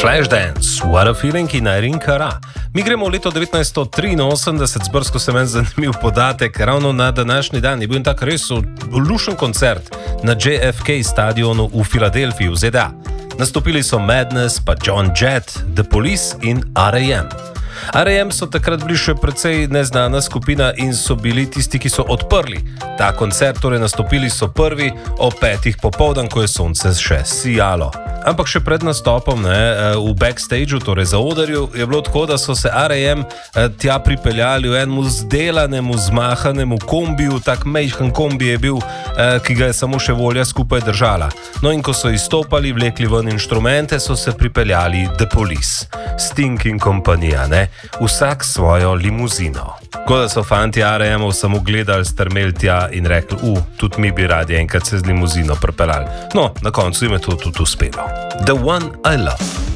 Flashdance, What a Feeling in Irene Cara. Mi gremo v leto 1983, zbrsko se meni zanimiv podatek. Ravno na današnji dan je bil tak res lušen koncert na JFK stadionu v Filadelfiji v ZDA. Nastopili so Madness, pa John Jett, The Police in R.A.M. R.A.M. so takrat bili še precej neznana skupina in so bili tisti, ki so odprli ta koncert, torej nastopili so prvi ob 5. popoldan, ko je sonce še sijalo. Ampak še pred nastopom v backstageu, torej za odrju, je bilo tako, da so se R.A.M. tja pripeljali v enemu zdelanemu, zmahanemu kombiju, tak majhen kombi je bil, ki ga je samo še volja skupaj držala. No in ko so izstopali, vlekli ven inštrumente, so se pripeljali The Police, Sting in kompanija, vsak svojo limuzino. Ko da so fanti R.A.M. samo gledali, strmeli tja in rekli, tudi mi bi radi enkrat se z limuzino pripeljali. No, na koncu jim je to tudi uspelo. The One I Love.